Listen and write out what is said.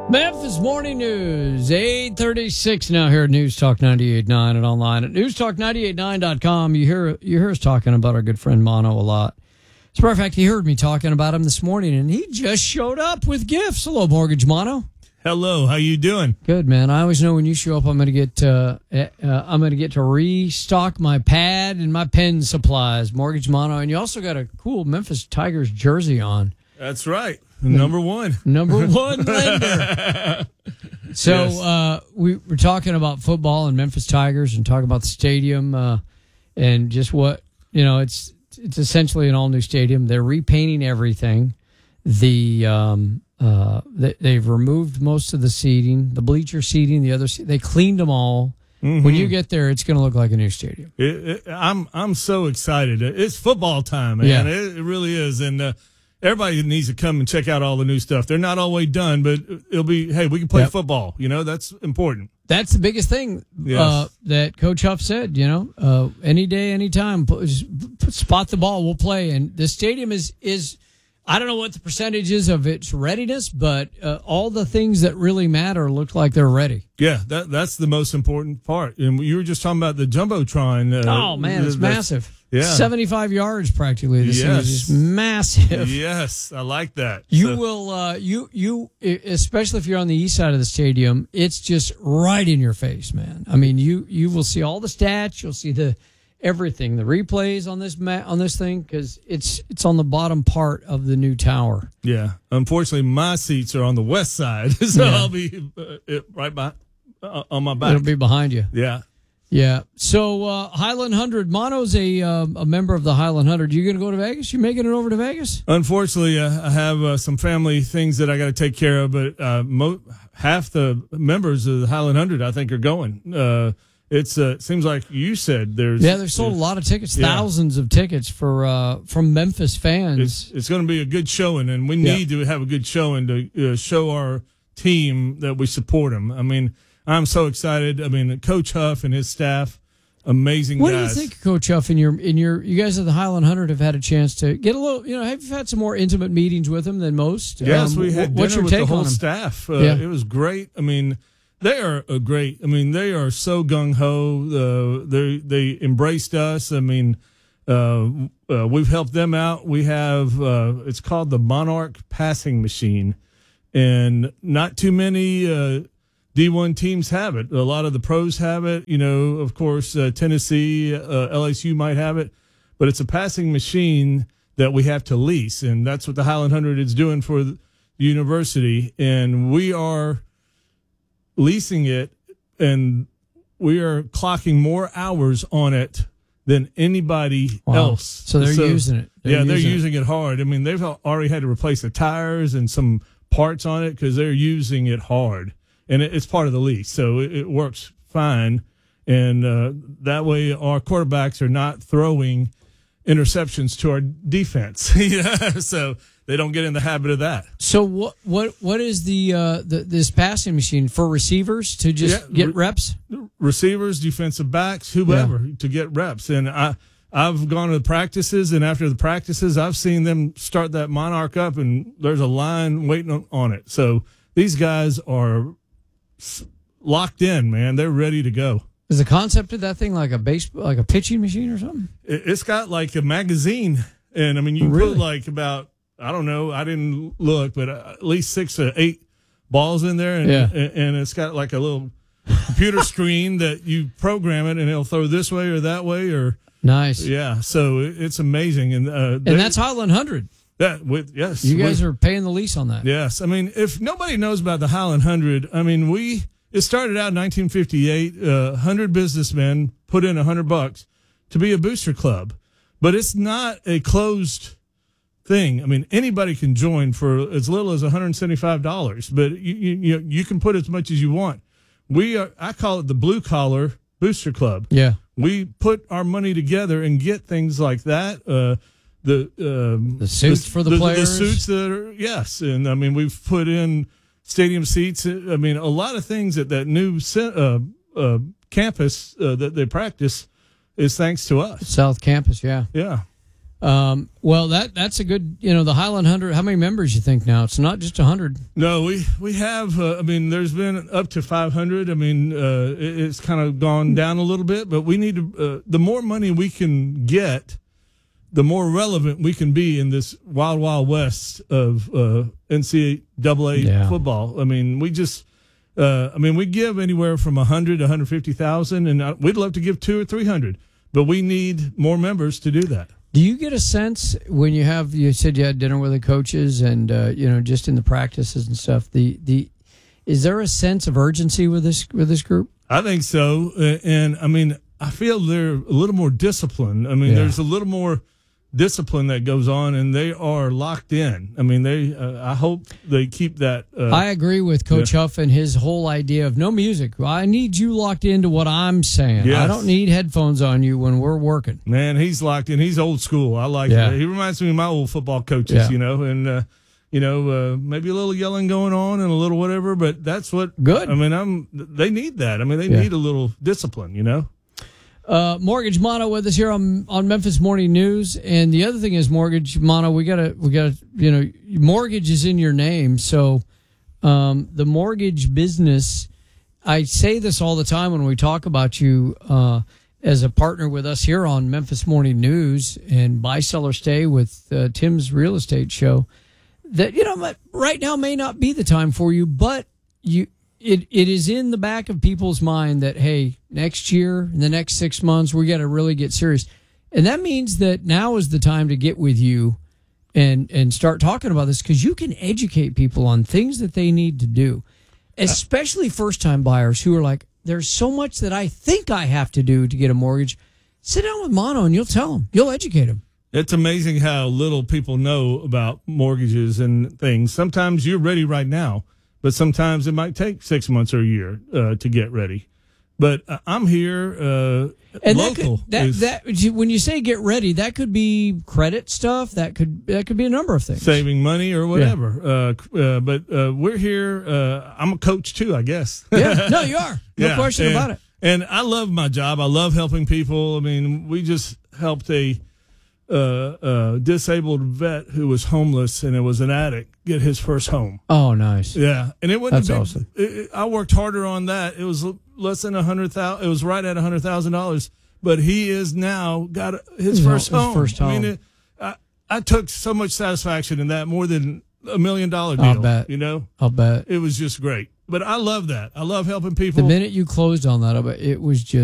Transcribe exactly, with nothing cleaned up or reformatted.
Memphis Morning News, eight thirty-six now here at News Talk ninety-eight point nine and online at news talk ninety-eight point nine dot com. You hear, you hear us talking about our good friend Mono a lot. As a matter of fact, he heard me talking about him this morning, and he just showed up with gifts. Hello, Mortgage Mono. Hello, how you doing? Good, man. I always know when you show up, I'm going to get uh, uh, I'm going to get to restock my pad and my pen supplies. Mortgage Mono, and you also got a cool Memphis Tigers jersey on. That's right. Number one. Number one lender. So Yes. uh, we were talking about football and Memphis Tigers and talking about the stadium uh, and just what, you know, it's it's essentially an all-new stadium. They're repainting everything. The um, uh, they, They've removed most of the seating, the bleacher seating, the other se- they cleaned them all. Mm-hmm. When you get there, it's going to look like a new stadium. It, it, I'm I'm so excited. It's football time, man. Yeah. It, it really is. And uh, everybody needs to come and check out all the new stuff. They're not all the way done, but it'll be, hey, we can play Yep. football. You know, that's important. That's the biggest thing Yes. uh, that Coach Huff said, you know, uh, any day, anytime, put, just put- spot the ball, we'll play. And the stadium is, is I don't know what the percentage is of its readiness, but uh, all the things that really matter look like they're ready. Yeah, that that's the most important part. And you were just talking about the Jumbotron. Uh, Oh, man, it's that's- massive. Yeah. seventy-five yards practically. This thing Yes. is just massive. Yes, I like that. You So- will, uh, you, you, especially if you're on the east side of the stadium, it's just right in your face, man. I mean, you, you will see all the stats. You'll see the everything, the replays on this ma- on this thing because it's it's on the bottom part of the new tower. Yeah, unfortunately, my seats are on the west side, so Yeah. I'll be uh, it- right by uh, on my back. It'll be behind you. Yeah. Yeah. So uh, Highland Hundred, Mono's a uh, a member of the Highland Hundred. You going to go to Vegas? You making it over to Vegas? Unfortunately, uh, I have uh, some family things that I got to take care of, but uh, mo- half the members of the Highland Hundred, I think, are going. Uh, it's uh, it seems like you said there's Yeah, they've sold a lot of tickets, Yeah. thousands of tickets for uh, from Memphis fans. It's it's going to be a good showing, and we Yeah. need to have a good showing to uh, show our team that we support them. I mean, I'm so excited. I mean, Coach Huff and his staff, amazing What guys. do you think, Coach Huff? In your, in your, you guys at the Highland Hundred have had a chance to get a little. You know, have you had some more intimate meetings with them than most? Yes, Um, we had wh- What's dinner your with take the whole on them? staff. Uh, Yeah. It was great. I mean, they are a great. I mean, they are so gung ho. Uh, they they embraced us. I mean, uh, uh, we've helped them out. We have. Uh, it's called the Monarch Passing Machine, and not too many uh, D one teams have it. A lot of the pros have it. You know, of course, uh, Tennessee, uh, L S U might have it, but it's a passing machine that we have to lease, and that's what the Highland Hundred is doing for the university, and we are leasing it, and we are clocking more hours on it than anybody Wow. else. So they're using it. They're yeah, they're using it. using it hard. I mean, they've already had to replace the tires and some parts on it because they're using it hard, and it, it's part of the lease, so it, it works fine. And uh, that way, our quarterbacks are not throwing interceptions to our defense. Yeah, so they don't get in the habit of that. So what what what is the uh, the this passing machine for receivers to just Yeah, get re- reps? Receivers, defensive backs, whoever, to get reps. And I, I've gone to the practices, and after the practices, I've seen them start that Monarch up, and there's a line waiting on, on it. So these guys are s- locked in, man. They're ready to go. Is the concept of that thing like a base like a pitching machine or something? It, it's got like a magazine, and I mean, you can Really? put like about, I don't know, I didn't look, but at least six or eight balls in there, and, Yeah. and, and it's got like a little computer screen that you program it, and it'll throw this way or that way, or Nice. yeah. So it, it's amazing, and uh, And that's Highland Hundred. that with yes, You guys with- are paying the lease on that. yes. I mean, if nobody knows about the Highland Hundred, I mean, we it started out in nineteen fifty-eight. Uh, Hundred businessmen put in a hundred bucks to be a booster club, but it's not a closed thing. I mean, anybody can join for as little as one hundred seventy-five dollars, but you, you you can put as much as you want. We are, I call it the blue collar booster club. Yeah. We put our money together and get things like that. Uh, the um, The suits for the the players. suits that are yes, and I mean we've put in stadium seats. I mean a lot of things at that new ce- uh, uh, campus uh, that they practice is thanks to us. South Campus, yeah. Yeah. Um, well, that that's a good, you know, the Highland Hundred. How many members you think now? It's not just a hundred. No, we we have. Uh, I mean, there's been up to five hundred. I mean, uh, it, it's kind of gone down a little bit, but we need to. Uh, the more money we can get, the more relevant we can be in this wild, wild west of uh, N C double A Yeah. football. I mean, we just. Uh, I mean, we give anywhere from a hundred to one hundred fifty thousand, and uh, we'd love to give two or three hundred, but we need more members to do that. Do you get a sense when you have, you said you had dinner with the coaches and, uh, you know, just in the practices and stuff, the, the, is there a sense of urgency with this, with this group? I think so. Uh, and I mean, I feel they're a little more disciplined. I mean, Yeah. there's a little more discipline that goes on, and they are locked in. I mean, they, uh, I hope they keep that. Uh, I agree with Coach yeah. Huff and his whole idea of no music. I need you locked into what I'm saying. Yes. I don't need headphones on you when we're working. Man, he's locked in. He's old school. I like Yeah. it. He reminds me of my old football coaches, Yeah. you know, and, uh, you know, uh, maybe a little yelling going on and a little whatever, but that's what. Good. I mean, I'm. They need that. I mean, they Yeah. need a little discipline, you know. Uh, Mortgage Mono with us here on on Memphis Morning News, and the other thing is Mortgage Mono. We gotta we gotta you know mortgage is in your name, so um, the mortgage business. I say this all the time when we talk about you uh, as a partner with us here on Memphis Morning News and Buy Sell or Stay with uh, Tim's Real Estate Show. That you know right now may not be the time for you, but you. It it is in the back of people's mind that, hey, next year, in the next six months, we got to really get serious. And that means that now is the time to get with you and, and start talking about this, because you can educate people on things that they need to do, especially first-time buyers who are like, there's so much that I think I have to do to get a mortgage. Sit down with Mono and you'll tell them. You'll educate them. It's amazing how little people know about mortgages and things. Sometimes you're ready right now, but sometimes it might take six months or a year uh, to get ready. But uh, I'm here uh, and local. That, could, is that that when you say get ready, that could be credit stuff. That could that could be a number of things. saving money or whatever. Uh, uh, but uh, we're here. Uh, I'm a coach too, I guess. Yeah, no, you are. No Yeah, question and, about it. And I love my job. I love helping people. I mean, we just helped a uh, uh, disabled vet who was homeless and it was an addict get his first home. Oh, nice. Yeah, and it wasn't That's a big, awesome. It, it, I worked harder on that. It was less than a hundred thousand. It was right at a hundred thousand dollars. But he is now got his His first home- his home. first I mean, home. it, I, I took so much satisfaction in that, more than a million dollar deal. I'll bet. You know, I'll bet. it was just great. But I love that. I love helping people. The minute you closed on that, I bet it was just.